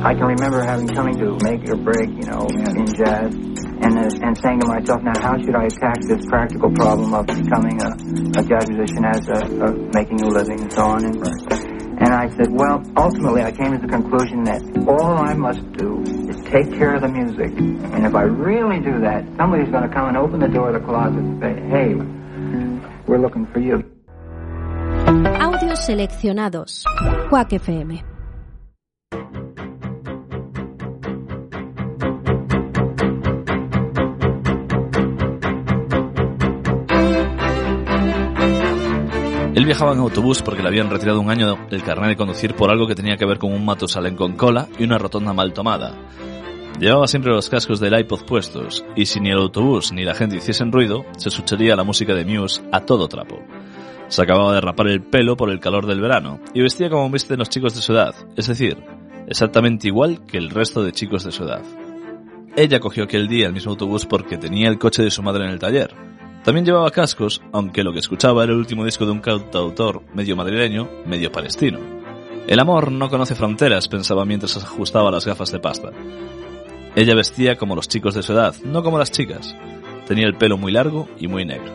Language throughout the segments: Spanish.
I can remember coming to make or break, in jazz, and saying to myself, now how should I attack this practical problem of becoming a jazz musician as making a living and so on. And I said, well, ultimately I came to the conclusion that all I must do is take care of the music. And if I really do that, somebody's going to come and open the door of the closet and say, hey, we're looking for you. Audios seleccionados. Quack FM. Él viajaba en autobús porque le habían retirado un año el carnet de conducir por algo que tenía que ver con un Matusalén con cola y una rotonda mal tomada. Llevaba siempre los cascos del iPod puestos, y si ni el autobús ni la gente hiciesen ruido, se escucharía la música de Muse a todo trapo. Se acababa de rapar el pelo por el calor del verano, y vestía como visten los chicos de su edad, es decir, exactamente igual que el resto de chicos de su edad. Ella cogió aquel día el mismo autobús porque tenía el coche de su madre en el taller. También llevaba cascos, aunque lo que escuchaba era el último disco de un cantautor medio madrileño, medio palestino. El amor no conoce fronteras, pensaba mientras ajustaba las gafas de pasta. Ella vestía como los chicos de su edad, no como las chicas. Tenía el pelo muy largo y muy negro.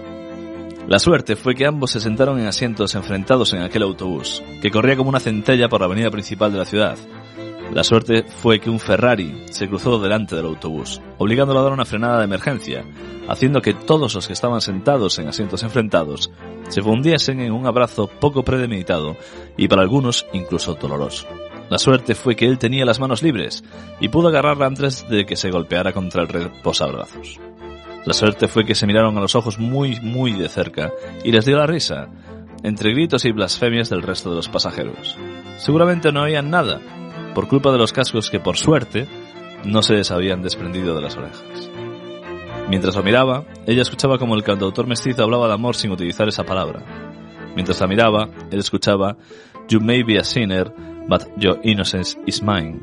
La suerte fue que ambos se sentaron en asientos enfrentados en aquel autobús, que corría como una centella por la avenida principal de la ciudad. La suerte fue que un Ferrari se cruzó delante del autobús, obligándolo a dar una frenada de emergencia, haciendo que todos los que estaban sentados en asientos enfrentados se fundiesen en un abrazo poco premeditado y para algunos incluso doloroso. La suerte fue que él tenía las manos libres y pudo agarrarla antes de que se golpeara contra el reposabrazos. La suerte fue que se miraron a los ojos muy, muy de cerca y les dio la risa, entre gritos y blasfemias del resto de los pasajeros. Seguramente no oían nada, por culpa de los cascos que, por suerte, no se les habían desprendido de las orejas. Mientras lo miraba, ella escuchaba como el cantautor mestizo hablaba de amor sin utilizar esa palabra. Mientras la miraba, él escuchaba "You may be a sinner, but your innocence is mine".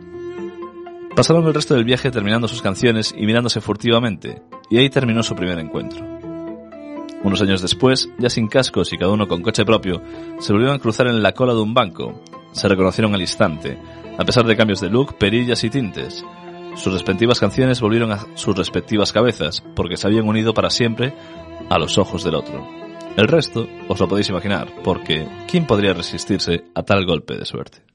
Pasaron el resto del viaje terminando sus canciones y mirándose furtivamente, y ahí terminó su primer encuentro. Unos años después, ya sin cascos y cada uno con coche propio, se volvieron a cruzar en la cola de un banco. Se reconocieron al instante, a pesar de cambios de look, perillas y tintes. Sus respectivas canciones volvieron a sus respectivas cabezas, porque se habían unido para siempre a los ojos del otro. El resto os lo podéis imaginar, porque ¿quién podría resistirse a tal golpe de suerte?